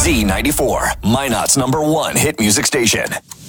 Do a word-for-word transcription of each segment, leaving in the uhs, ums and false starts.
Z ninety-four, Minot's number one hit music station.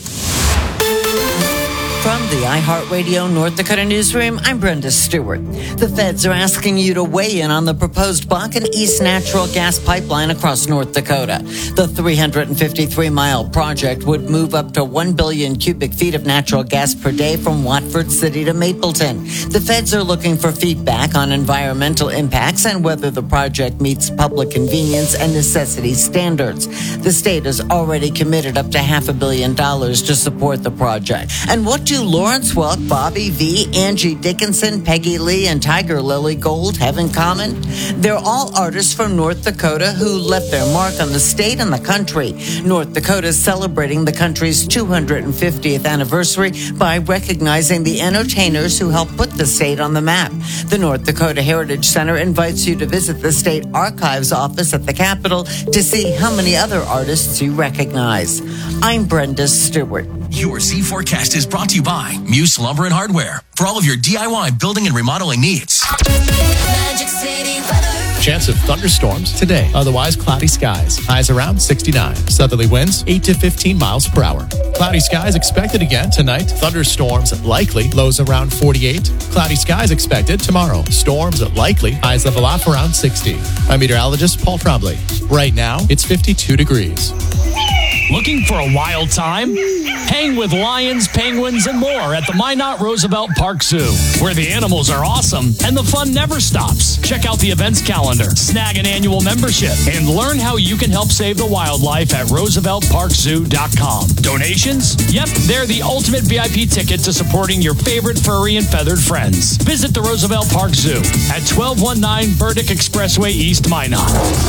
From the iHeartRadio North Dakota newsroom, I'm Brenda Stewart. The feds are asking you to weigh in on the proposed Bakken East natural gas pipeline across North Dakota. The three hundred fifty-three mile project would move up to one billion cubic feet of natural gas per day from Watford City to Mapleton. The feds are looking for feedback on environmental impacts and whether the project meets public convenience and necessity standards. The state has already committed up to half a billion dollars to support the project. And what do Lawrence Welk, Bobby V, Angie Dickinson, Peggy Lee, and Tiger Lily Gold have in common? They're all artists from North Dakota who left their mark on the state and the country. North Dakota is celebrating the country's two hundred fiftieth anniversary by recognizing the entertainers who helped put the state on the map. The North Dakota Heritage Center invites you to visit the State Archives office at the Capitol to see how many other artists you recognize. I'm Brenda Stewart. Your Z forecast is brought to you by Muse Lumber and Hardware for all of your D I Y building and remodeling needs. Magic City weather. Chance of thunderstorms today. Otherwise, cloudy skies. Highs around sixty-nine. Southerly winds eight to fifteen miles per hour. Cloudy skies expected again tonight. Thunderstorms likely. Lows around forty-eight. Cloudy skies expected tomorrow. Storms likely. Highs level off around sixty. I'm meteorologist Paul Trombley. Right now, it's fifty-two degrees. Looking for a wild time? Hang with lions, penguins, and more at the Minot Roosevelt Park Zoo, where the animals are awesome and the fun never stops. Check out the events calendar, snag an annual membership, and learn how you can help save the wildlife at roosevelt park zoo dot com. Donations? Yep, they're the ultimate V I P ticket to supporting your favorite furry and feathered friends. Visit the Roosevelt Park Zoo at twelve nineteen Burdick Expressway East, Minot.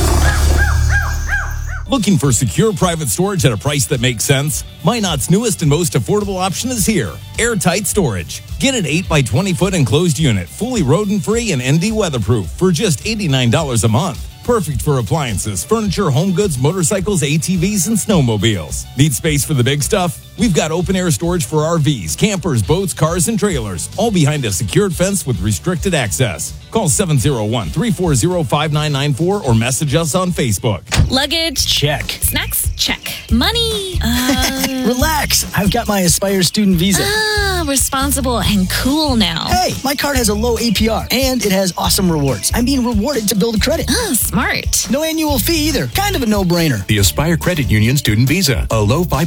Looking for secure private storage at a price that makes sense? Minot's newest and most affordable option is here. Airtight Storage. Get an eight by twenty foot enclosed unit, fully rodent-free and N D weatherproof for just eighty-nine dollars a month. Perfect for appliances, furniture, home goods, motorcycles, A T Vs, and snowmobiles. Need space for the big stuff? We've got open-air storage for R Vs, campers, boats, cars, and trailers, all behind a secured fence with restricted access. Call seven oh one, three four zero, five nine nine four or message us on Facebook. Luggage? Check. Snacks? Check. Money? Uh... Relax. I've got my Aspire student visa. Ah, responsible and cool now. Hey, my card has a low A P R and it has awesome rewards. I'm being rewarded to build credit. Ah, smart. No annual fee either. Kind of a no-brainer. The Aspire Credit Union Student Visa. A low five